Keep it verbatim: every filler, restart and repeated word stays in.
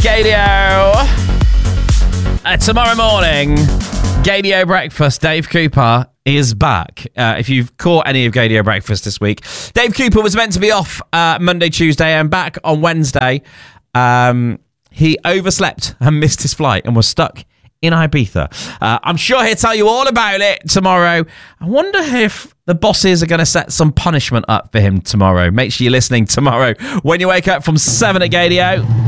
Gadio. Uh, tomorrow morning, Gadio Breakfast, Dave Cooper is back. Uh, if you've caught any of Gadio Breakfast this week, Dave Cooper was meant to be off uh, Monday, Tuesday, and back on Wednesday. Um, he overslept and missed his flight and was stuck in Ibiza. Uh, I'm sure he'll tell you all about it tomorrow. I wonder if the bosses are going to set some punishment up for him tomorrow. Make sure you're listening tomorrow when you wake up from seven at Gadio.